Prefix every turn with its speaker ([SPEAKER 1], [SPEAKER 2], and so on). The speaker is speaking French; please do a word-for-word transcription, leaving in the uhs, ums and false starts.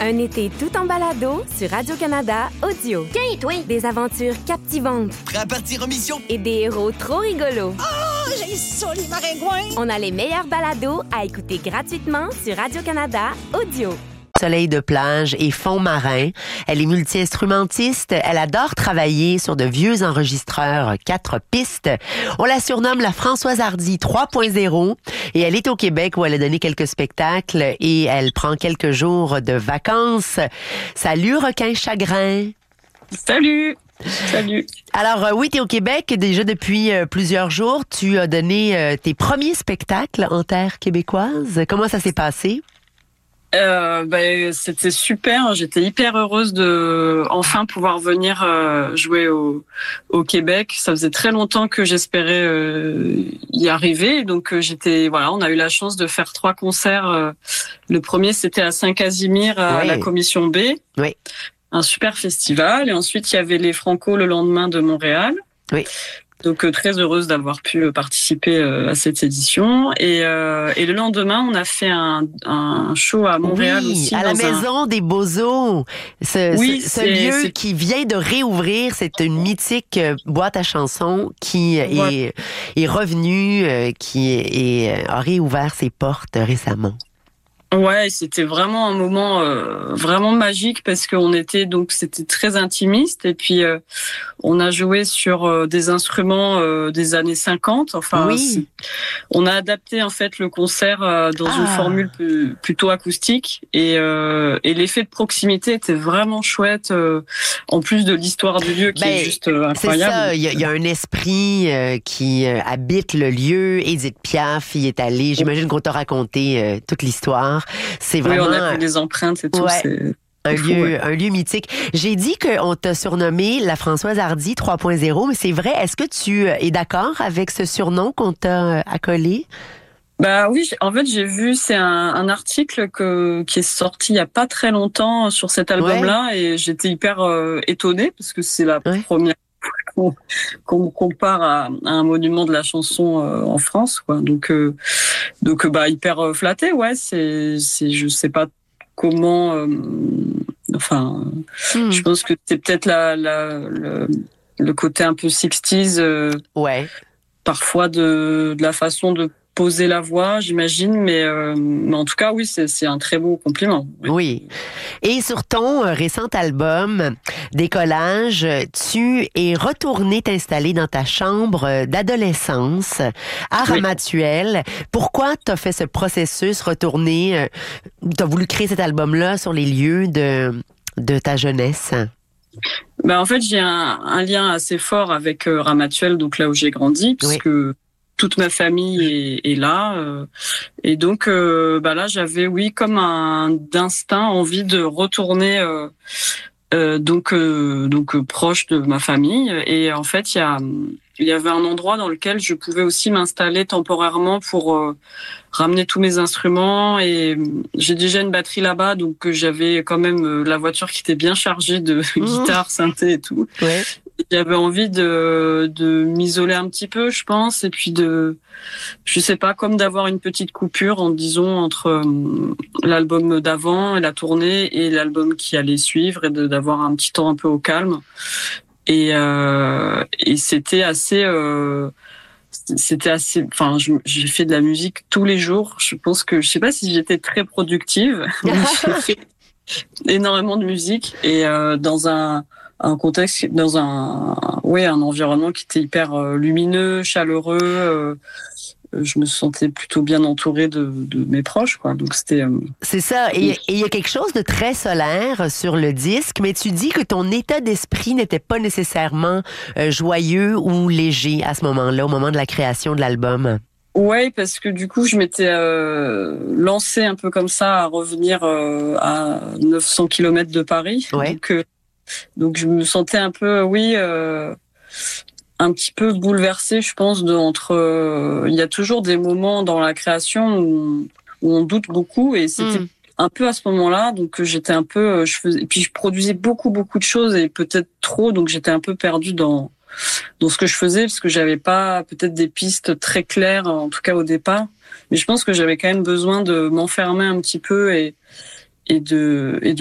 [SPEAKER 1] Un été tout en balado sur Radio-Canada Audio.
[SPEAKER 2] Tiens, toi!
[SPEAKER 1] Des aventures captivantes.
[SPEAKER 3] Prêt à partir en mission?
[SPEAKER 1] Et des héros trop rigolos.
[SPEAKER 2] Oh, j'ai ça, les maringouins!
[SPEAKER 1] On a les meilleurs balados à écouter gratuitement sur Radio-Canada Audio.
[SPEAKER 4] Soleil de plage et fond marin. Elle est multi-instrumentiste. Elle adore travailler sur de vieux enregistreurs quatre pistes. On la surnomme la Françoise Hardy trois point zéro et elle est au Québec où elle a donné quelques spectacles et elle prend quelques jours de vacances. Salut Requin Chagrin.
[SPEAKER 5] Salut! Salut.
[SPEAKER 4] Alors euh, oui, tu es au Québec déjà depuis euh, plusieurs jours. Tu as donné euh, tes premiers spectacles en terre québécoise. Comment ça s'est passé?
[SPEAKER 5] Euh, ben, c'était super. J'étais hyper heureuse de enfin pouvoir venir euh, jouer au, au Québec. Ça faisait très longtemps que j'espérais euh, y arriver. Donc euh, j'étais voilà, on a eu la chance de faire trois concerts. Euh, le premier c'était à Saint-Casimir à
[SPEAKER 4] Oui.
[SPEAKER 5] la Commission B.
[SPEAKER 4] Oui.
[SPEAKER 5] Un super festival. Et ensuite il y avait les Franco le lendemain de Montréal.
[SPEAKER 4] Oui.
[SPEAKER 5] Donc euh, très heureuse d'avoir pu euh, participer euh, à cette édition et, euh, et le lendemain on a fait un, un show à Montréal
[SPEAKER 4] oui,
[SPEAKER 5] aussi
[SPEAKER 4] à la
[SPEAKER 5] dans un-
[SPEAKER 4] Maison des Beaux-Eaux. Ce,
[SPEAKER 5] Oui,
[SPEAKER 4] ce, ce
[SPEAKER 5] c'est-
[SPEAKER 4] lieu
[SPEAKER 5] c'est-
[SPEAKER 4] qui vient de réouvrir, c'est une mythique euh, boîte à chansons qui euh,
[SPEAKER 5] Ouais.
[SPEAKER 4] est, est revenue, euh, qui est, est- a réouvert ses portes récemment.
[SPEAKER 5] Ouais, c'était vraiment un moment euh, vraiment magique parce qu'on était donc c'était très intimiste et puis euh, on a joué sur euh, des instruments euh, des années cinquante. Enfin,
[SPEAKER 4] Oui.
[SPEAKER 5] c'est- on a adapté en fait le concert euh, dans
[SPEAKER 4] Ah.
[SPEAKER 5] une formule plus- plutôt acoustique et, euh, et l'effet de proximité était vraiment chouette. Euh, en plus de l'histoire du lieu qui
[SPEAKER 4] Ben,
[SPEAKER 5] est juste euh,
[SPEAKER 4] C'est
[SPEAKER 5] incroyable.
[SPEAKER 4] ça, il y, a- il y a un esprit euh, qui euh, habite le lieu. Edith Piaf y est allée. J'imagine qu'on t'a raconté euh, toute l'histoire. C'est
[SPEAKER 5] Oui,
[SPEAKER 4] vraiment
[SPEAKER 5] on a fait des empreintes et tout.
[SPEAKER 4] Ouais.
[SPEAKER 5] C'est...
[SPEAKER 4] un
[SPEAKER 5] fou,
[SPEAKER 4] lieu,
[SPEAKER 5] ouais.
[SPEAKER 4] un lieu mythique. J'ai dit qu'on t'a surnommé la Françoise Hardy trois point zéro, mais c'est vrai. Est-ce que tu es d'accord avec ce surnom qu'on t'a euh, accolé?
[SPEAKER 5] Bah oui, j'ai- en fait j'ai vu c'est un, un article que qui est sorti il y a pas très longtemps sur cet album-là et j'étais hyper euh, étonnée parce que c'est la
[SPEAKER 4] Ouais.
[SPEAKER 5] première fois qu'on, qu'on compare à, à un monument de la chanson euh, en France, quoi. Donc euh, donc euh, bah hyper euh, flattée, ouais. C'est c'est je sais pas comment, euh, enfin
[SPEAKER 4] Hmm.
[SPEAKER 5] je pense que c'est peut-être la la le, le côté un peu sixties euh,
[SPEAKER 4] Ouais.
[SPEAKER 5] parfois de, de la façon de poser la voix, j'imagine, mais, euh, mais en tout cas, oui, c'est, c'est un très beau compliment.
[SPEAKER 4] Oui. Et sur ton euh, récent album, Décollage, tu es retourné t'installer dans ta chambre euh, d'adolescence à
[SPEAKER 5] Oui.
[SPEAKER 4] Ramatuelle. Pourquoi t'as fait ce processus, retourner, euh, t'as voulu créer cet album-là sur les lieux de, de ta jeunesse?
[SPEAKER 5] Ben, en fait, j'ai un, un lien assez fort avec euh, Ramatuelle, donc là où j'ai grandi, puisque toute ma famille est, est là. euh, et donc, euh, bah là, j'avais, oui, comme un d'instinct, envie de retourner euh, euh, donc euh, donc euh, proche de ma famille. Et en fait, il y a il y avait un endroit dans lequel je pouvais aussi m'installer temporairement pour euh, ramener tous mes instruments. Et j'ai déjà une batterie là-bas, donc euh, j'avais quand même euh, la voiture qui était bien chargée de guitare, synthé et tout.
[SPEAKER 4] Ouais.
[SPEAKER 5] J'avais envie de, de m'isoler un petit peu, je pense, et puis de, je sais pas, comme d'avoir une petite coupure, en disons, entre euh, l'album d'avant et la tournée et l'album qui allait suivre, et de, d'avoir un petit temps un peu au calme. Et, euh, et c'était assez, euh, c'était assez, enfin, je- j'ai fait de la musique tous les jours. Je pense que, je sais pas si j'étais très productive, mais j'ai fait énormément de musique et euh, dans un un contexte, dans un ouais un environnement qui était hyper euh, lumineux, chaleureux. Euh, je me sentais plutôt bien entourée de, de mes proches, quoi. Donc c'était euh,
[SPEAKER 4] C'est ça. Et et il y a quelque chose de très solaire sur le disque, mais tu dis que ton état d'esprit n'était pas nécessairement euh, joyeux ou léger à ce moment-là, au moment de la création de l'album.
[SPEAKER 5] ouais, parce que du coup je m'étais euh, lancée un peu comme ça à revenir euh, à neuf cents kilomètres de Paris.
[SPEAKER 4] Ouais.
[SPEAKER 5] Donc euh, donc je me sentais un peu oui euh, un petit peu bouleversée, je pense, de entre. euh, Il y a toujours des moments dans la création où, où on doute beaucoup, et c'était
[SPEAKER 4] Mm.
[SPEAKER 5] un peu à ce moment-là. Donc euh, j'étais un peu, euh, je faisais, et puis je produisais beaucoup beaucoup de choses et peut-être trop, donc j'étais un peu perdue dans dans ce que je faisais parce que j'avais pas peut-être des pistes très claires, en tout cas au départ. Mais je pense que j'avais quand même besoin de m'enfermer un petit peu et et de et de